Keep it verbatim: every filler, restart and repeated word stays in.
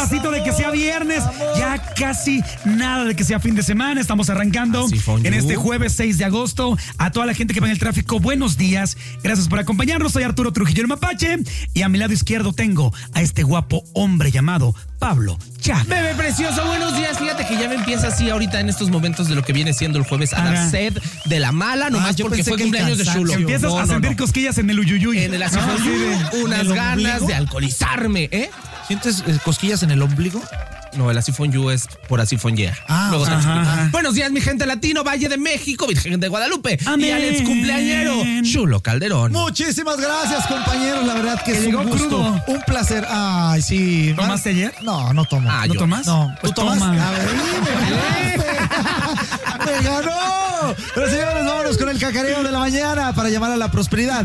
pasito de que sea viernes, ya casi nada de que sea fin de semana. Estamos arrancando en este jueves seis de agosto. A toda la gente que va en el tráfico, buenos días. Gracias por acompañarnos. Soy Arturo Trujillo el Mapache y a mi lado izquierdo tengo a este guapo hombre llamado Pablo Chaga. Bebé precioso, buenos días. Fíjate que ya me empieza así ahorita en estos momentos de lo que viene siendo el jueves a la sed de la mala, nomás ah, porque fue cumpleaños de Chulo. Empiezas no, a no, sentir no. cosquillas en el uyuyuy. En el asifonyú, no, unas ganas ombligo? de alcoholizarme, ¿eh? ¿Sientes eh, cosquillas en el ombligo? No, el asifonyú es por asifonyea. Ah, Luego ajá, ajá. Buenos días, mi gente latino, Valle de México, Virgen de Guadalupe. Amén. Y Alex cumpleañero, Chulo Calderón. Muchísimas gracias, compañeros. La verdad que, que es un gusto. Crudo. Un placer. Ay, sí. ¿Tomaste ayer? No, no tomo. Ah, ¿No yo. tomas? No. Pues ¿Tú tomas? Toma. A ver, me, me ganó. Pero señores, vámonos con el cacareo de la mañana para llamar a la prosperidad.